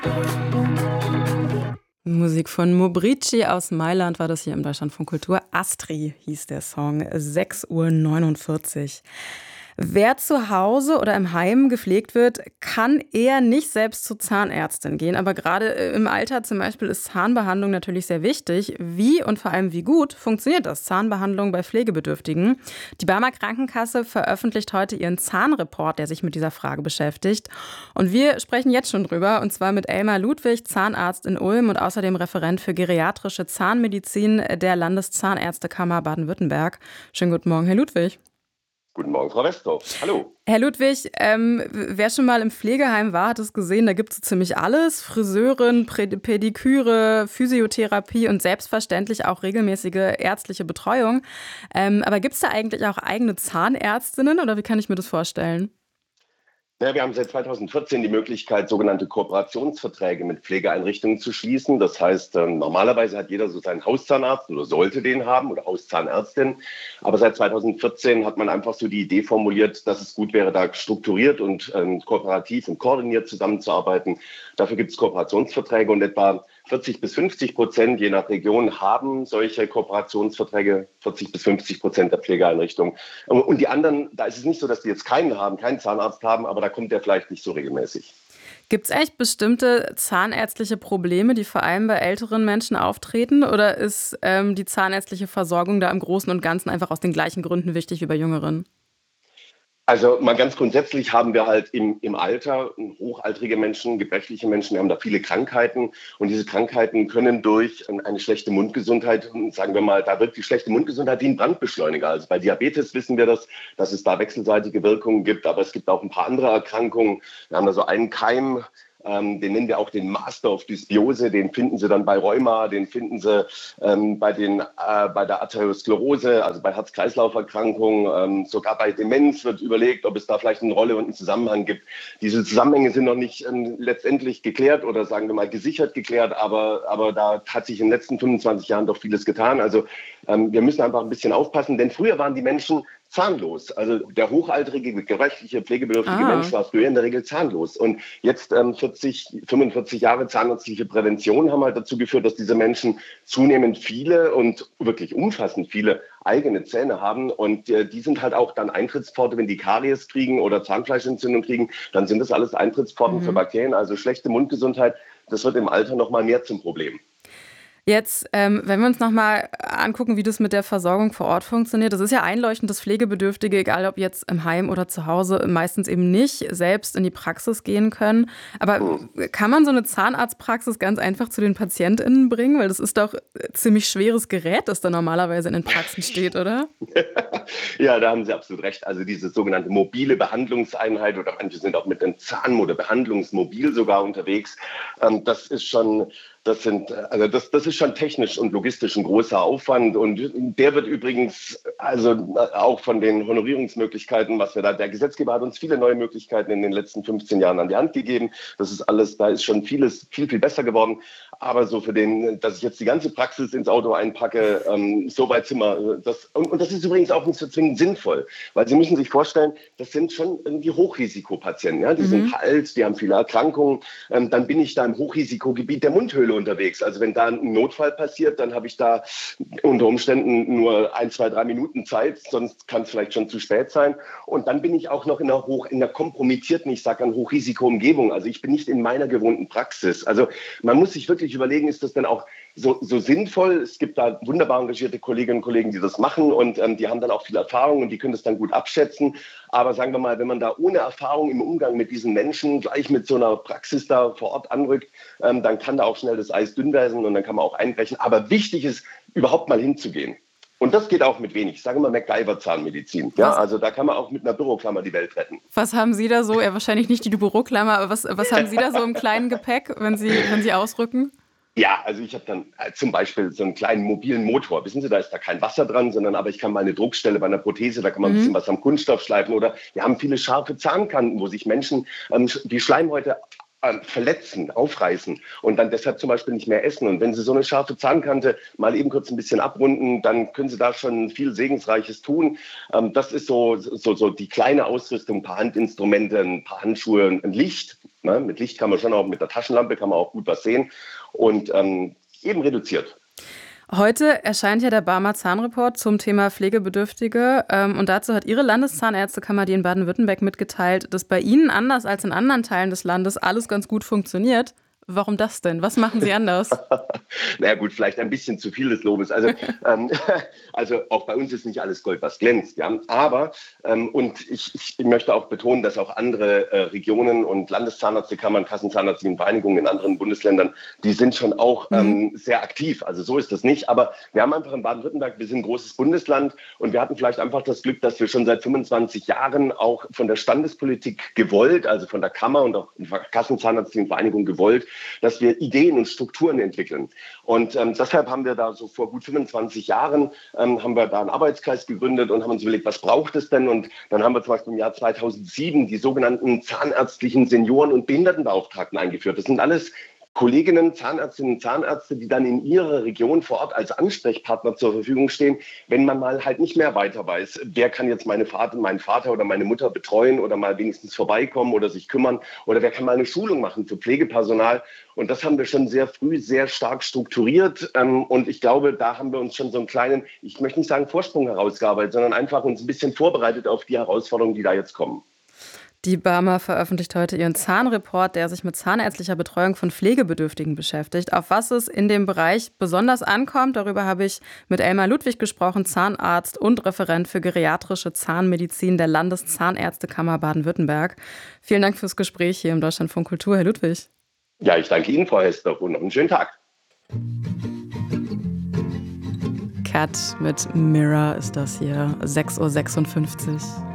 Musik von Mubrici aus Mailand war das hier im Deutschlandfunk Kultur. Astri hieß der Song, 6:49 Uhr. Wer zu Hause oder im Heim gepflegt wird, kann eher nicht selbst zur Zahnärztin gehen. Aber gerade im Alter zum Beispiel ist Zahnbehandlung natürlich sehr wichtig. Wie und vor allem wie gut funktioniert das? Zahnbehandlung bei Pflegebedürftigen? Die Barmer Krankenkasse veröffentlicht heute ihren Zahnreport, der sich mit dieser Frage beschäftigt. Und wir sprechen jetzt schon drüber, und zwar mit Elmar Ludwig, Zahnarzt in Ulm und außerdem Referent für geriatrische Zahnmedizin der Landeszahnärztekammer Baden-Württemberg. Schönen guten Morgen, Herr Ludwig. Guten Morgen, Frau Westhoff. Hallo. Herr Ludwig, wer schon mal im Pflegeheim war, hat es gesehen, da gibt es so ziemlich alles. Friseurin, Pediküre, Physiotherapie und selbstverständlich auch regelmäßige ärztliche Betreuung. Aber gibt es da eigentlich auch eigene Zahnärztinnen oder wie kann ich mir das vorstellen? Ja, wir haben seit 2014 die Möglichkeit, sogenannte Kooperationsverträge mit Pflegeeinrichtungen zu schließen. Das heißt, normalerweise hat jeder so seinen Hauszahnarzt oder sollte den haben oder Hauszahnärztin. Aber seit 2014 hat man einfach so die Idee formuliert, dass es gut wäre, da strukturiert und kooperativ und koordiniert zusammenzuarbeiten. Dafür gibt es Kooperationsverträge und etwa 40-50%, je nach Region, haben solche Kooperationsverträge, 40-50% der Pflegeeinrichtungen. Und die anderen, da ist es nicht so, dass die jetzt keinen haben, keinen Zahnarzt haben, aber da kommt der vielleicht nicht so regelmäßig. Gibt es echt bestimmte zahnärztliche Probleme, die vor allem bei älteren Menschen auftreten? Oder ist die zahnärztliche Versorgung da im Großen und Ganzen einfach aus den gleichen Gründen wichtig wie bei Jüngeren? Also mal ganz grundsätzlich haben wir halt im Alter hochaltrige Menschen, gebrechliche Menschen, wir haben da viele Krankheiten und diese Krankheiten können durch eine schlechte Mundgesundheit, sagen wir mal, da wirkt die schlechte Mundgesundheit wie ein Brandbeschleuniger. Also bei Diabetes wissen wir das, dass es da wechselseitige Wirkungen gibt, aber es gibt auch ein paar andere Erkrankungen. Wir haben da so einen Keim, den nennen wir auch den Master of Dysbiose, den finden Sie dann bei Rheuma, den finden Sie bei der Arteriosklerose, also bei Herz-Kreislauf-Erkrankungen, sogar bei Demenz wird überlegt, ob es da vielleicht eine Rolle und einen Zusammenhang gibt. Diese Zusammenhänge sind noch nicht letztendlich geklärt oder sagen wir mal gesichert geklärt, aber da hat sich in den letzten 25 Jahren doch vieles getan. Also wir müssen einfach ein bisschen aufpassen, denn früher waren die Menschen zahnlos. Also der hochaltrige, gebrechliche, pflegebedürftige Mensch war früher in der Regel zahnlos. Und jetzt 45 Jahre zahnärztliche Prävention haben halt dazu geführt, dass diese Menschen zunehmend viele und wirklich umfassend viele eigene Zähne haben. Und die sind halt auch dann Eintrittspforte, wenn die Karies kriegen oder Zahnfleischentzündung kriegen, dann sind das alles Eintrittspforten für Bakterien. Also schlechte Mundgesundheit, das wird im Alter noch mal mehr zum Problem. Jetzt, wenn wir uns nochmal angucken, wie das mit der Versorgung vor Ort funktioniert, das ist ja einleuchtend, dass Pflegebedürftige, egal ob jetzt im Heim oder zu Hause, meistens eben nicht selbst in die Praxis gehen können. Aber kann man so eine Zahnarztpraxis ganz einfach zu den PatientInnen bringen? Weil das ist doch ziemlich schweres Gerät, das da normalerweise in den Praxen steht, oder? Ja, da haben Sie absolut recht. Also diese sogenannte mobile Behandlungseinheit oder manche sind auch mit einem oder Behandlungsmobil sogar unterwegs. Das ist schon Das ist schon technisch und logistisch ein großer Aufwand und der wird übrigens also auch von den Honorierungsmöglichkeiten, was wir der Gesetzgeber hat uns viele neue Möglichkeiten in den letzten 15 Jahren an die Hand gegeben. Das ist alles, da ist schon vieles viel besser geworden. Aber so dass ich jetzt die ganze Praxis ins Auto einpacke, so weit sind wir. Und das ist übrigens auch nicht so zwingend sinnvoll, weil Sie müssen sich vorstellen, das sind schon irgendwie Hochrisikopatienten. Ja? Die sind alt, die haben viele Erkrankungen. Dann bin ich da im Hochrisikogebiet der Mundhöhle unterwegs. Also wenn da ein Notfall passiert, dann habe ich da unter Umständen nur 1, 2, 3 Minuten Zeit, sonst kann es vielleicht schon zu spät sein. Und dann bin ich auch noch in einer kompromittierten, ich sage an Hochrisikoumgebung. Also ich bin nicht in meiner gewohnten Praxis. Also man muss sich wirklich überlegen, ist das denn auch so sinnvoll? Es gibt da wunderbar engagierte Kolleginnen und Kollegen, die das machen und die haben dann auch viel Erfahrung und die können das dann gut abschätzen. Aber sagen wir mal, wenn man da ohne Erfahrung im Umgang mit diesen Menschen gleich mit so einer Praxis da vor Ort anrückt, dann kann da auch schnell das Eis dünn werden und dann kann man auch einbrechen. Aber wichtig ist, überhaupt mal hinzugehen. Und das geht auch mit wenig. Ich sage mal MacGyver-Zahnmedizin. Ja, also da kann man auch mit einer Büroklammer die Welt retten. Was haben Sie da so? Ja, wahrscheinlich nicht die Büroklammer, aber was haben Sie da so im kleinen Gepäck, wenn Sie ausrücken? Ja, also ich habe dann zum Beispiel so einen kleinen mobilen Motor. Wissen Sie, da ist da kein Wasser dran, aber ich kann meine Druckstelle bei einer Prothese, da kann man ein bisschen was am Kunststoff schleifen. Oder wir haben viele scharfe Zahnkanten, wo sich Menschen die Schleimhäute verletzen, aufreißen und dann deshalb zum Beispiel nicht mehr essen. Und wenn Sie so eine scharfe Zahnkante mal eben kurz ein bisschen abrunden, dann können Sie da schon viel Segensreiches tun. Das ist so die kleine Ausrüstung, ein paar Handinstrumente, ein paar Handschuhe, ein Licht. Ne? Mit Licht kann man schon auch, mit der Taschenlampe kann man auch gut was sehen und eben reduziert. Heute erscheint ja der Barmer Zahnreport zum Thema Pflegebedürftige. Und dazu hat Ihre Landeszahnärztekammer, die in Baden-Württemberg, mitgeteilt, dass bei Ihnen anders als in anderen Teilen des Landes alles ganz gut funktioniert. Warum das denn? Was machen Sie anders? Naja gut, vielleicht ein bisschen zu viel des Lobes. Also auch bei uns ist nicht alles Gold, was glänzt. Ja? Aber, und ich möchte auch betonen, dass auch andere Regionen und Landeszahnärztekammern, Kassenzahnärztlichen Vereinigungen in anderen Bundesländern, die sind schon auch sehr aktiv. Also so ist das nicht. Aber wir haben einfach in Baden-Württemberg, wir sind ein großes Bundesland und wir hatten vielleicht einfach das Glück, dass wir schon seit 25 Jahren auch von der Standespolitik gewollt, also von der Kammer und auch von der Kassenzahnärztlichen Vereinigung gewollt, dass wir Ideen und Strukturen entwickeln. Und deshalb haben wir da so vor gut 25 Jahren haben wir da einen Arbeitskreis gegründet und haben uns überlegt, was braucht es denn? Und dann haben wir zum Beispiel im Jahr 2007 die sogenannten zahnärztlichen Senioren- und Behindertenbeauftragten eingeführt. Das sind alles Kolleginnen, Zahnärztinnen und Zahnärzte, die dann in ihrer Region vor Ort als Ansprechpartner zur Verfügung stehen, wenn man mal halt nicht mehr weiter weiß, wer kann jetzt meinen Vater oder meine Mutter betreuen oder mal wenigstens vorbeikommen oder sich kümmern oder wer kann mal eine Schulung machen für Pflegepersonal. Und das haben wir schon sehr früh sehr stark strukturiert. Und ich glaube, da haben wir uns schon so einen kleinen, ich möchte nicht sagen Vorsprung herausgearbeitet, sondern einfach uns ein bisschen vorbereitet auf die Herausforderungen, die da jetzt kommen. Die Barmer veröffentlicht heute ihren Zahnreport, der sich mit zahnärztlicher Betreuung von Pflegebedürftigen beschäftigt. Auf was es in dem Bereich besonders ankommt, darüber habe ich mit Elmar Ludwig gesprochen, Zahnarzt und Referent für geriatrische Zahnmedizin der Landeszahnärztekammer Baden-Württemberg. Vielen Dank fürs Gespräch hier im Deutschlandfunk Kultur, Herr Ludwig. Ja, ich danke Ihnen, Frau Hester, und noch einen schönen Tag. Cat mit Mirror ist das hier, 6:56 Uhr.